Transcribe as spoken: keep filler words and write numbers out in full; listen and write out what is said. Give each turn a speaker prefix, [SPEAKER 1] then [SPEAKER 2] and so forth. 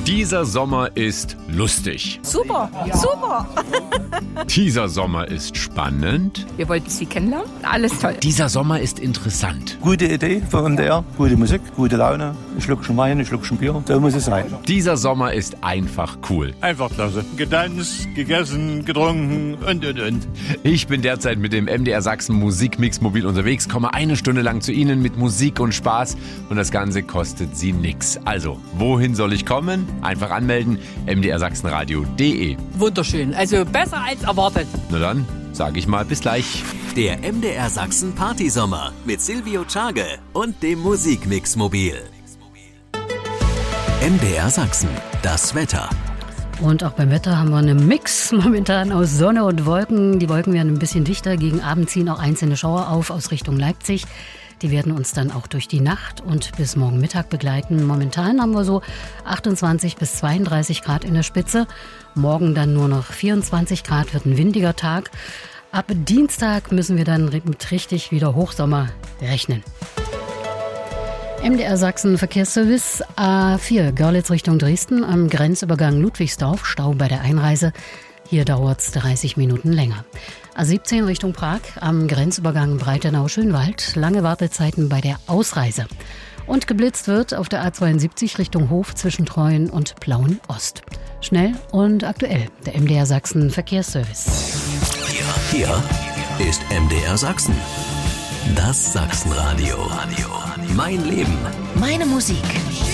[SPEAKER 1] Dieser Sommer ist lustig.
[SPEAKER 2] Super, super.
[SPEAKER 1] Dieser Sommer ist spannend.
[SPEAKER 2] Wir wollten Sie kennenlernen. Alles toll.
[SPEAKER 1] Dieser Sommer ist interessant.
[SPEAKER 3] Gute Idee für M D R, gute Musik, gute Laune. Ein Schluckchen Wein, ein Schluckchen Bier. So muss es sein.
[SPEAKER 1] Dieser Sommer ist einfach cool.
[SPEAKER 4] Einfach klasse. Getanzt, gegessen, getrunken und, und, und.
[SPEAKER 1] Ich bin derzeit mit dem M D R Sachsen Musikmix mobil unterwegs, komme eine Stunde lang zu Ihnen mit Musik und Spaß und das Ganze kostet Sie nix. Also, wohin soll ich kommen? Einfach anmelden, m d r sachsenradio punkt d e.
[SPEAKER 2] Wunderschön. Also besser als erwartet.
[SPEAKER 1] Na dann, sage ich mal bis gleich.
[SPEAKER 5] Der M D R Sachsen Partysommer mit Silvio Tschage und dem Musikmix mobil. M D R Sachsen, das Wetter.
[SPEAKER 6] Und auch beim Wetter haben wir einen Mix momentan aus Sonne und Wolken. Die Wolken werden ein bisschen dichter. Gegen Abend ziehen auch einzelne Schauer auf aus Richtung Leipzig. Die werden uns dann auch durch die Nacht und bis morgen Mittag begleiten. Momentan haben wir so achtundzwanzig bis zweiunddreißig Grad in der Spitze. Morgen dann nur noch vierundzwanzig Grad, wird ein windiger Tag. Ab Dienstag müssen wir dann mit richtig wieder Hochsommer rechnen. M D R Sachsen Verkehrsservice A vier, Görlitz Richtung Dresden, am Grenzübergang Ludwigsdorf, Stau bei der Einreise. Hier dauert es dreißig Minuten länger. A siebzehn Richtung Prag, am Grenzübergang Breitenau-Schönwald, lange Wartezeiten bei der Ausreise. Und geblitzt wird auf der A zweiundsiebzig Richtung Hof zwischen Treuen und Plauen-Ost. Schnell und aktuell, der M D R Sachsen Verkehrsservice.
[SPEAKER 5] Hier, hier ist M D R Sachsen. Das Sachsenradio. Mein Leben.
[SPEAKER 7] Meine Musik.